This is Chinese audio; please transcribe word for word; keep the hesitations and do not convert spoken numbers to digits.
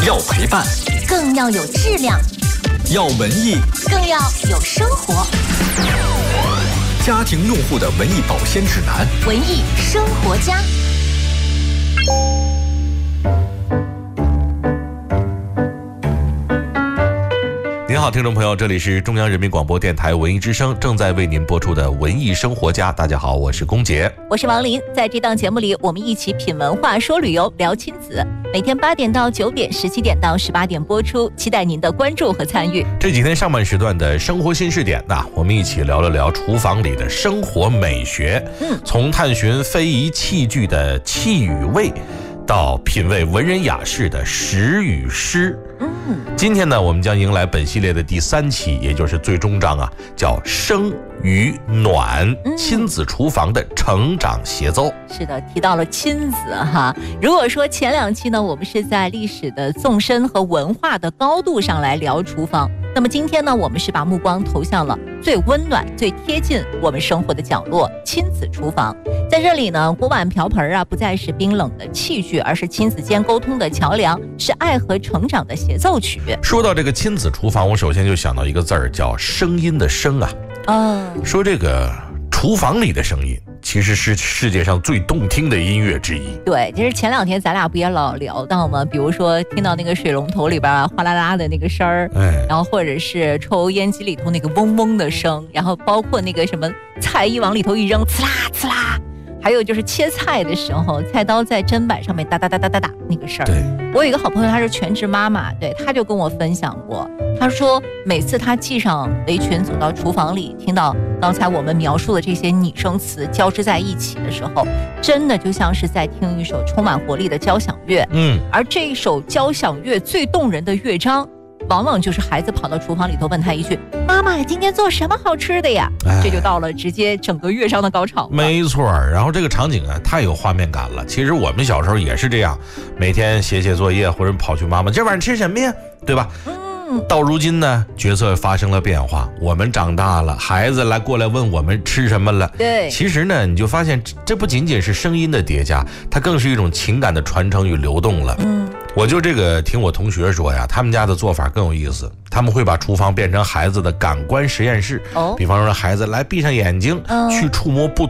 要陪伴， 更要有质量； 要文艺， 更要有生活。 家庭用户的文艺保鲜指南， 文艺生活家。 您好，听众朋友，这里是中央人民广播电台文艺之声正在为您播出的文艺生活家。大家好，我是龚杰， 我是王林。在这档节目里，我们一起品文化、说旅游、聊亲子。每天八点到九点，十七点到十八点播出，期待您的关注和参与。 这几天上半时段的生活新视点，那我们一起聊了聊厨房里的生活美学。嗯，从探寻非遗器具的气与味，到品味文人雅士的食与诗。嗯，今天呢，我们将迎来本系列的第三期，也就是最终章啊，叫生与暖，亲子厨房的成长协奏。 是的，提到了亲子哈。如果说前两期呢，我们是在历史的纵深和文化的高度上来聊厨房，那么今天呢，我们是把目光投向了最温暖、最贴近我们生活的角落——亲子厨房。在这里呢，锅碗瓢盆啊，不再是冰冷的器具，而是亲子间沟通的桥梁，是爱和成长的协奏曲。 说到这个亲子厨房，我首先就想到一个字儿，叫声音的声啊。 嗯， 说这个厨房里的声音其实是世界上最动听的音乐之一。 对，其实前两天咱俩不也老聊到吗？比如说听到那个水龙头里边啊哗啦啦的那个声儿，哎，然后或者是抽油烟机里头那个嗡嗡的声，然后包括那个什么菜一往里头一扔，呲啦呲啦，还有就是切菜的时候，菜刀在砧板上面哒哒哒哒哒哒那个声儿。 对， 我有一个好朋友，她是全职妈妈，对，她就跟我分享过，她说每次她系上围裙走到厨房里，听到刚才我们描述的这些拟声词交织在一起的时候，真的就像是在听一首充满活力的交响乐。嗯，而这一首交响乐最动人的乐章，往往就是孩子跑到厨房里头问他一句：“妈妈，今天做什么好吃的呀？”哎，这就到了直接整个乐章的高潮。 没错，然后这个场景啊，太有画面感了。其实我们小时候也是这样，每天写写作业或者跑去妈妈今晚吃什么呀，对吧？嗯，到如今呢，角色发生了变化，我们长大了，孩子来过来问我们吃什么了。 对， 其实呢，你就发现这不仅仅是声音的叠加，它更是一种情感的传承与流动了。嗯。我就这个听我同学说呀，他们家的做法更有意思，他们会把厨房变成孩子的感官实验室。哦，比方说孩子来闭上眼睛，嗯，去触摸不